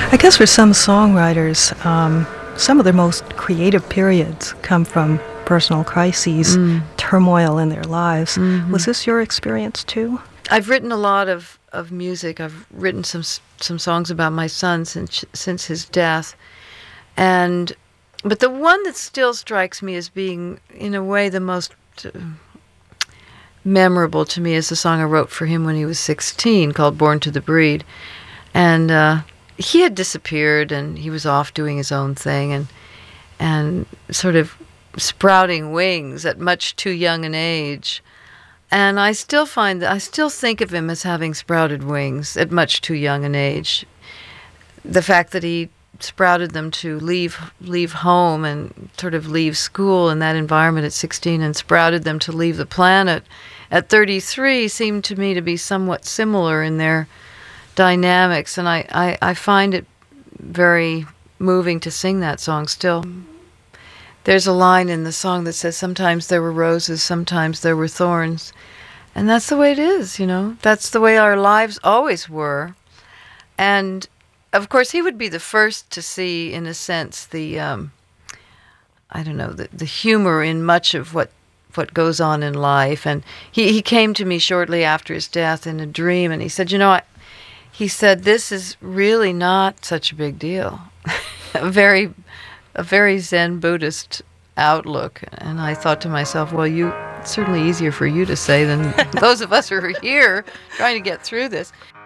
I guess for some songwriters, some of their most creative periods come from personal crises, turmoil in their lives. Was this your experience too? I've written a lot of music. I've written some songs about my son since his death, but the one that still strikes me as being, in a way, the most memorable to me is the song I wrote for him when he was 16, called "Born to the Breed," and he had disappeared, and he was off doing his own thing, and sort of sprouting wings at much too young an age. And I still think of him as having sprouted wings at much too young an age. The fact that he sprouted them to leave home and sort of leave school in that environment at 16, and sprouted them to leave the planet at 33 seemed to me to be somewhat similar in their dynamics, and I find it very moving to sing that song still. There's a line in the song that says, "Sometimes there were roses, sometimes there were thorns." And that's the way it is, you know. That's the way our lives always were. And, of course, he would be the first to see, in a sense, the humor in much of what goes on in life. And he came to me shortly after his death in a dream, and he said, he said, "This is really not such a big deal." a very Zen Buddhist outlook. And I thought to myself, well, it's certainly easier for you to say than those of us who are here trying to get through this.